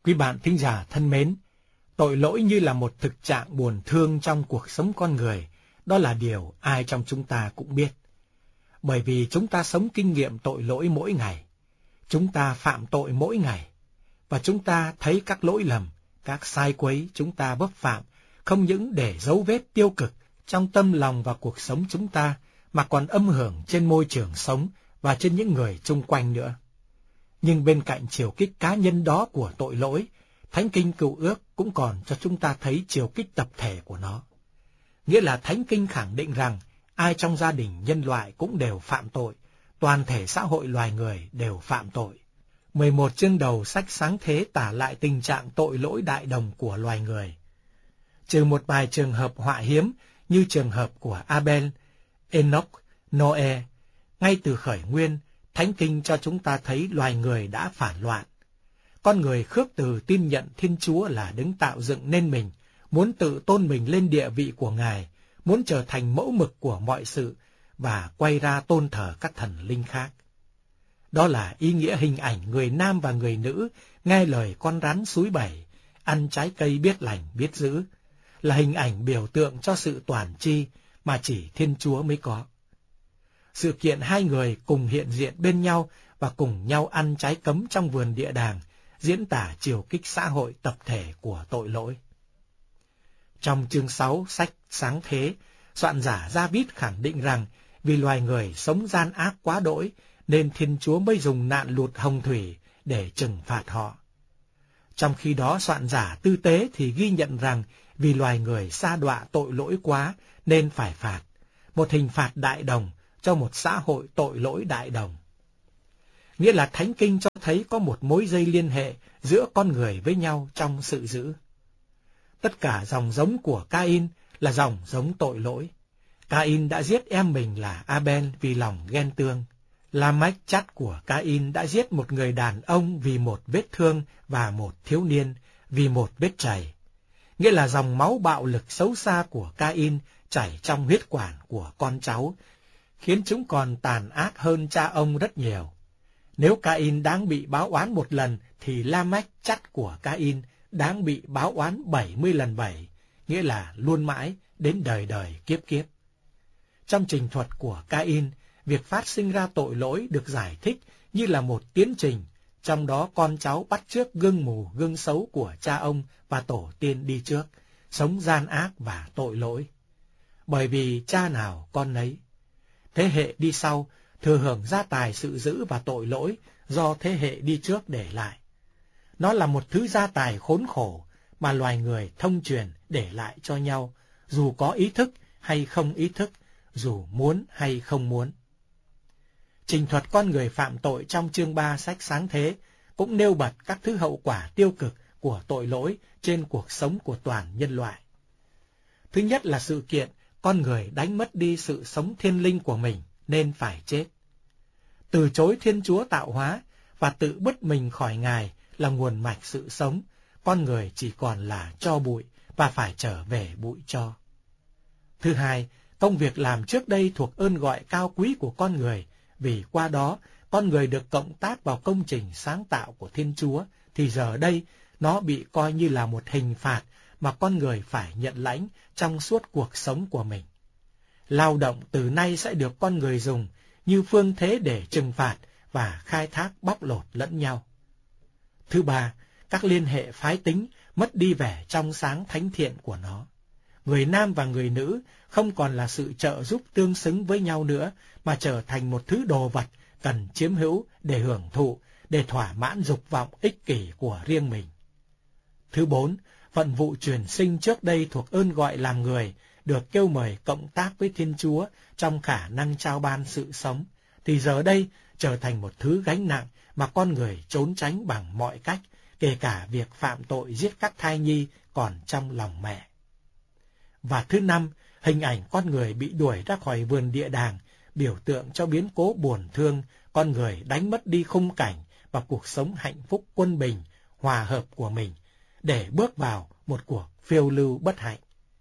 Quý bạn thính giả thân mến, tội lỗi như là một thực trạng buồn thương trong cuộc sống con người, đó là điều ai trong chúng ta cũng biết. Bởi vì chúng ta sống kinh nghiệm tội lỗi mỗi ngày, chúng ta phạm tội mỗi ngày, và chúng ta thấy các lỗi lầm, các sai quấy chúng ta vấp phạm, không những để dấu vết tiêu cực trong tâm lòng và cuộc sống chúng ta, mà còn âm hưởng trên môi trường sống và trên những người chung quanh nữa. Nhưng bên cạnh chiều kích cá nhân đó của tội lỗi, Thánh Kinh Cựu Ước cũng còn cho chúng ta thấy chiều kích tập thể của nó. Nghĩa là Thánh Kinh khẳng định rằng ai trong gia đình nhân loại cũng đều phạm tội, toàn thể xã hội loài người đều phạm tội. 11 chương đầu sách Sáng Thế tả lại tình trạng tội lỗi đại đồng của loài người. Trừ một vài trường hợp họa hiếm như trường hợp của Abel, Enoch, Noe, ngay từ khởi nguyên, Thánh Kinh cho chúng ta thấy loài người đã phản loạn. Con người khước từ tin nhận Thiên Chúa là đấng tạo dựng nên mình, muốn tự tôn mình lên địa vị của Ngài, muốn trở thành mẫu mực của mọi sự và quay ra tôn thờ các thần linh khác. Đó là ý nghĩa hình ảnh người nam và người nữ nghe lời con rắn súi bẩy, ăn trái cây biết lành biết dữ, là hình ảnh biểu tượng cho sự toàn tri mà chỉ Thiên Chúa mới có. Sự kiện hai người cùng hiện diện bên nhau và cùng nhau ăn trái cấm trong vườn địa đàng diễn tả chiều kích xã hội tập thể của tội lỗi. Trong chương 6 sách Sáng Thế, soạn giả Gia-vít khẳng định rằng vì loài người sống gian ác quá đỗi nên Thiên Chúa mới dùng nạn lụt hồng thủy để trừng phạt họ. Trong khi đó soạn giả Tư Tế thì ghi nhận rằng vì loài người sa đọa tội lỗi quá nên phải phạt, một hình phạt đại đồng cho một xã hội tội lỗi đại đồng. Nghĩa là Thánh Kinh cho thấy có một mối dây liên hệ giữa con người với nhau trong sự dữ. Tất cả dòng giống của Ca-in là dòng giống tội lỗi. Ca-in đã giết em mình là Abel vì lòng ghen tương. La-mách chắt của Ca-in đã giết một người đàn ông vì một vết thương và một thiếu niên vì một vết chày. Nghĩa là dòng máu bạo lực xấu xa của Ca-in chảy trong huyết quản của con cháu, khiến chúng còn tàn ác hơn cha ông rất nhiều. Nếu Ca-in đáng bị báo oán một lần, thì La-mách chắt của Ca-in đáng bị báo oán 70 lần 7, nghĩa là luôn mãi đến đời đời kiếp kiếp. Trong trình thuật của Ca-in, việc phát sinh ra tội lỗi được giải thích như là một tiến trình, trong đó con cháu bắt chước gương mù gương xấu của cha ông và tổ tiên đi trước, sống gian ác và tội lỗi. Bởi vì cha nào con nấy. Thế hệ đi sau thừa hưởng gia tài sự dữ và tội lỗi do thế hệ đi trước để lại. Nó là một thứ gia tài khốn khổ mà loài người thông truyền để lại cho nhau, dù có ý thức hay không ý thức, dù muốn hay không muốn. Trình thuật con người phạm tội trong chương 3 sách Sáng Thế cũng nêu bật các thứ hậu quả tiêu cực của tội lỗi trên cuộc sống của toàn nhân loại. Thứ nhất là sự kiện con người đánh mất đi sự sống thiên linh của mình nên phải chết. Từ chối Thiên Chúa tạo hóa và tự bứt mình khỏi Ngài là nguồn mạch sự sống, con người chỉ còn là tro bụi và phải trở về bụi tro. Thứ hai, công việc làm trước đây thuộc ơn gọi cao quý của con người, vì qua đó con người được cộng tác vào công trình sáng tạo của Thiên Chúa, thì giờ đây nó bị coi như là một hình phạt mà con người phải nhận lãnh trong suốt cuộc sống của mình. Lao động từ nay sẽ được con người dùng như phương thế để trừng phạt và khai thác bóc lột lẫn nhau. Thứ ba, các liên hệ phái tính mất đi vẻ trong sáng thánh thiện của nó. Người nam và người nữ không còn là sự trợ giúp tương xứng với nhau nữa, mà trở thành một thứ đồ vật cần chiếm hữu để hưởng thụ, để thỏa mãn dục vọng ích kỷ của riêng mình. Thứ bốn, phận vụ truyền sinh trước đây thuộc ơn gọi làm người, được kêu mời cộng tác với Thiên Chúa trong khả năng trao ban sự sống, thì giờ đây trở thành một thứ gánh nặng mà con người trốn tránh bằng mọi cách, kể cả việc phạm tội giết các thai nhi còn trong lòng mẹ. Và thứ năm, hình ảnh con người bị đuổi ra khỏi vườn địa đàng, biểu tượng cho biến cố buồn thương, con người đánh mất đi khung cảnh và cuộc sống hạnh phúc quân bình, hòa hợp của mình, để bước vào một cuộc phiêu lưu bất hạnh.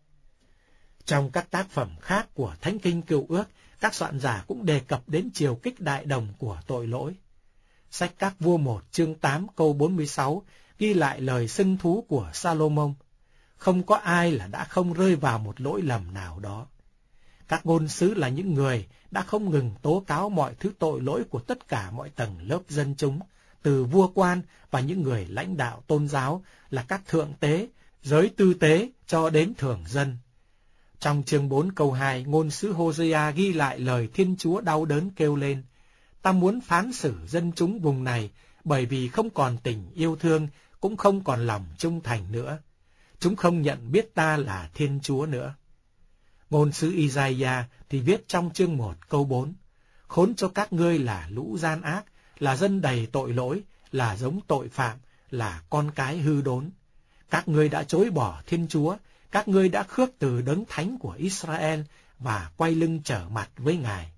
Trong các tác phẩm khác của Thánh Kinh Cựu Ước, các soạn giả cũng đề cập đến chiều kích đại đồng của tội lỗi. Sách Các Vua 1 chương 8 câu 46 ghi lại lời xưng thú của Salomon. Không có ai là đã không rơi vào một lỗi lầm nào đó. Các ngôn sứ là những người đã không ngừng tố cáo mọi thứ tội lỗi của tất cả mọi tầng lớp dân chúng, từ vua quan và những người lãnh đạo tôn giáo là các thượng tế, giới tư tế cho đến thường dân. Trong chương 4 câu 2, ngôn sứ Hosea ghi lại lời Thiên Chúa đau đớn kêu lên: ta muốn phán xử dân chúng vùng này, bởi vì không còn tình yêu thương, cũng không còn lòng trung thành nữa. Chúng không nhận biết ta là Thiên Chúa nữa. Ngôn sứ Isaiah thì viết trong chương 1 câu 4: khốn cho các ngươi là lũ gian ác, là dân đầy tội lỗi, là giống tội phạm, là con cái hư đốn. Các ngươi đã chối bỏ Thiên Chúa, các ngươi đã khước từ Đấng Thánh của Israel và quay lưng trở mặt với Ngài.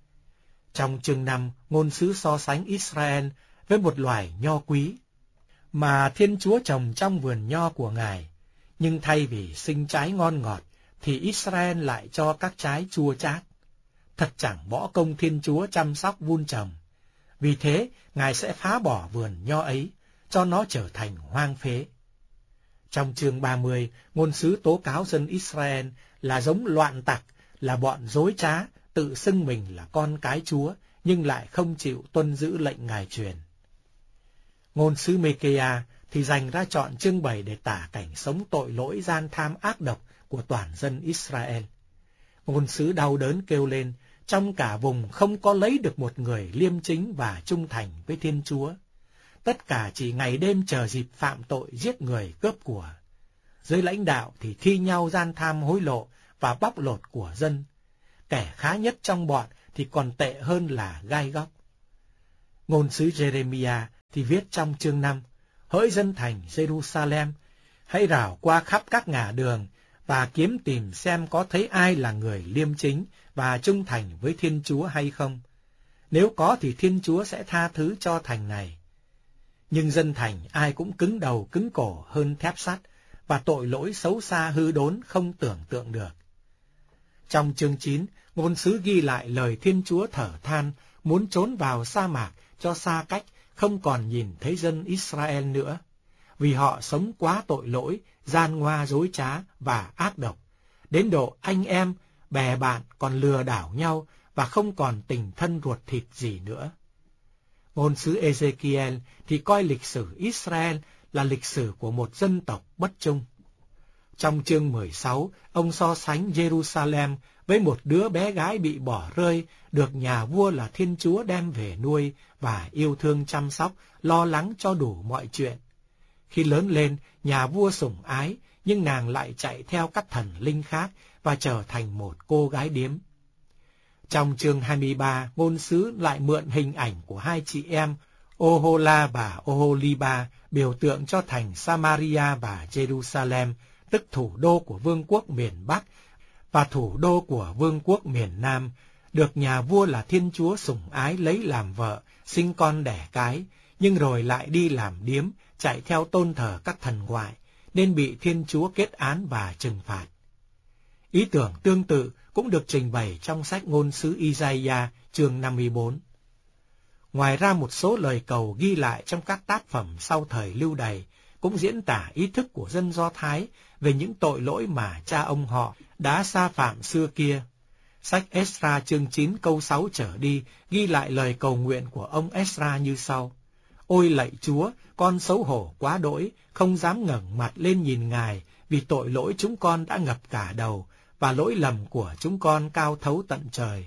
Trong chương 5, ngôn sứ so sánh Israel với một loài nho quý mà Thiên Chúa trồng trong vườn nho của Ngài, nhưng thay vì sinh trái ngon ngọt thì Israel lại cho các trái chua chát. Thật chẳng bỏ công Thiên Chúa chăm sóc vun trồng. Vì thế, Ngài sẽ phá bỏ vườn nho ấy, cho nó trở thành hoang phế. Trong chương 30, ngôn sứ tố cáo dân Israel là giống loạn tặc, là bọn dối trá, tự xưng mình là con cái Chúa, nhưng lại không chịu tuân giữ lệnh Ngài truyền. Ngôn sứ Mê-kê-a thì dành ra chọn chương 7 để tả cảnh sống tội lỗi gian tham ác độc của toàn dân Israel. Ngôn sứ đau đớn kêu lên: trong cả vùng không có lấy được một người liêm chính và trung thành với Thiên Chúa. Tất cả chỉ ngày đêm chờ dịp phạm tội giết người cướp của. Giới lãnh đạo thì thi nhau gian tham hối lộ và bóc lột của dân. Kẻ khá nhất trong bọn thì còn tệ hơn là gai góc. Ngôn sứ Jeremiah thì viết trong chương 5: hỡi dân thành Jerusalem, hãy rảo qua khắp các ngả đường và kiếm tìm xem có thấy ai là người liêm chính và trung thành với Thiên Chúa hay không. Nếu có thì Thiên Chúa sẽ tha thứ cho thành này. Nhưng dân thành ai cũng cứng đầu cứng cổ hơn thép sắt, và tội lỗi xấu xa hư đốn không tưởng tượng được. Trong chương 9, ngôn sứ ghi lại lời Thiên Chúa thở than muốn trốn vào sa mạc cho xa cách, không còn nhìn thấy dân Israel nữa, vì họ sống quá tội lỗi, gian ngoa dối trá và ác độc, đến độ anh em, bè bạn còn lừa đảo nhau và không còn tình thân ruột thịt gì nữa. Ngôn sứ Ezekiel thì coi lịch sử Israel là lịch sử của một dân tộc bất trung. Trong chương 16, ông so sánh Jerusalem với một đứa bé gái bị bỏ rơi, được nhà vua là Thiên Chúa đem về nuôi và yêu thương chăm sóc, lo lắng cho đủ mọi chuyện. Khi lớn lên, nhà vua sủng ái, nhưng nàng lại chạy theo các thần linh khác và trở thành một cô gái điếm. Trong chương 23, ngôn sứ lại mượn hình ảnh của hai chị em Ohola và Oholiba, biểu tượng cho thành Samaria và Jerusalem, tức thủ đô của vương quốc miền Bắc và thủ đô của vương quốc miền Nam, được nhà vua là Thiên Chúa sủng ái lấy làm vợ, sinh con đẻ cái, nhưng rồi lại đi làm điếm, chạy theo tôn thờ các thần ngoại, nên bị Thiên Chúa kết án và trừng phạt. Ý tưởng tương tự cũng được trình bày trong sách ngôn sứ Isaiah chương 54. Ngoài ra, một số lời cầu ghi lại trong các tác phẩm sau thời Lưu Đày cũng diễn tả ý thức của dân Do Thái về những tội lỗi mà cha ông họ đã sa phạm xưa kia. Sách Esra chương 9 câu 6 trở đi ghi lại lời cầu nguyện của ông Esra như sau: ôi lạy Chúa, con xấu hổ quá đỗi, không dám ngẩng mặt lên nhìn Ngài, vì tội lỗi chúng con đã ngập cả đầu, và lỗi lầm của chúng con cao thấu tận trời.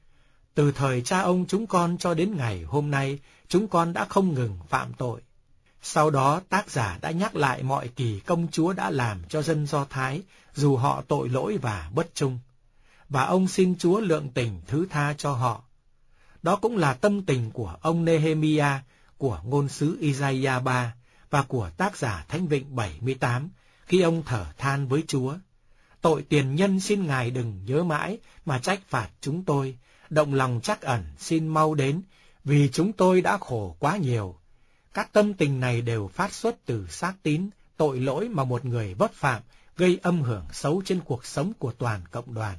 Từ thời cha ông chúng con cho đến ngày hôm nay, chúng con đã không ngừng phạm tội. Sau đó tác giả đã nhắc lại mọi kỳ công Chúa đã làm cho dân Do Thái, dù họ tội lỗi và bất trung. Và ông xin Chúa lượng tình thứ tha cho họ. Đó cũng là tâm tình của ông Nehemiah, của ngôn sứ Isaiah 3 và của tác giả Thánh Vịnh 78 khi ông thở than với Chúa: tội tiền nhân xin Ngài đừng nhớ mãi mà trách phạt chúng tôi, động lòng trắc ẩn xin mau đến, vì chúng tôi đã khổ quá nhiều. Các tâm tình này đều phát xuất từ xác tín, tội lỗi mà một người vấp phạm gây âm hưởng xấu trên cuộc sống của toàn cộng đoàn.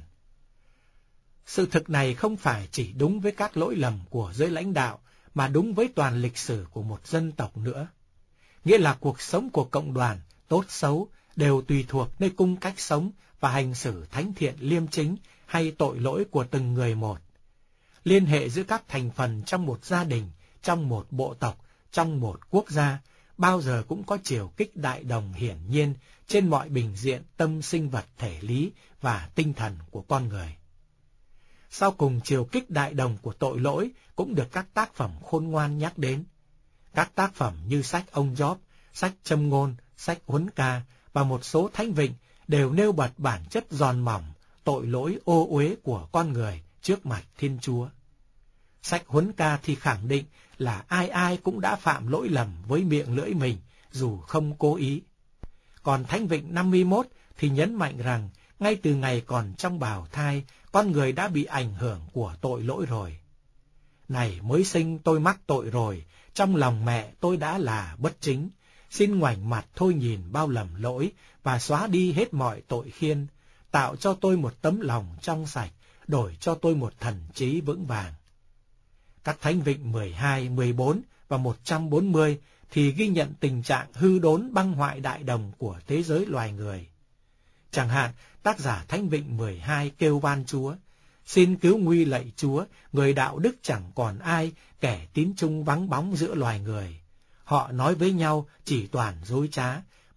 Sự thực này không phải chỉ đúng với các lỗi lầm của giới lãnh đạo, mà đúng với toàn lịch sử của một dân tộc nữa. nghĩa là cuộc sống của cộng đoàn, tốt xấu, đều tùy thuộc nơi cung cách sống và hành xử thánh thiện liêm chính hay tội lỗi của từng người một. Liên hệ giữa các thành phần trong một gia đình, trong một bộ tộc, trong một quốc gia, bao giờ cũng có chiều kích đại đồng hiển nhiên trên mọi bình diện tâm sinh vật thể lý và tinh thần của con người. Sau cùng, chiều kích đại đồng của tội lỗi cũng được các tác phẩm khôn ngoan nhắc đến. Các tác phẩm như sách ông Gióp, sách Châm ngôn, sách Huấn ca và một số thánh vịnh đều nêu bật bản chất giòn mỏng, tội lỗi ô uế của con người trước mặt Thiên Chúa. Sách Huấn ca thì khẳng định là ai ai cũng đã phạm lỗi lầm với miệng lưỡi mình, dù không cố ý. Còn thánh vịnh 51 thì nhấn mạnh rằng, ngay từ ngày còn trong bào thai, con người đã bị ảnh hưởng của tội lỗi rồi. Này mới sinh tôi mắc tội rồi, trong lòng mẹ tôi đã là bất chính. Xin ngoảnh mặt thôi nhìn bao lầm lỗi và xóa đi hết mọi tội khiên. Tạo cho tôi một tấm lòng trong sạch, đổi cho tôi một thần trí vững vàng. Các thánh vịnh 12, 14 và 140 thì ghi nhận tình trạng hư đốn băng hoại đại đồng của thế giới loài người. Chẳng hạn, tác giả thánh vịnh 12 kêu van Chúa: xin cứu nguy lạy Chúa, người đạo đức chẳng còn ai, kẻ tín trung vắng bóng giữa loài người. Họ nói với nhau chỉ toàn dối trá.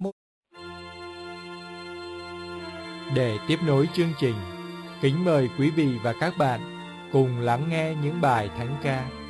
Để tiếp nối chương trình, kính mời quý vị và các bạn cùng lắng nghe những bài thánh ca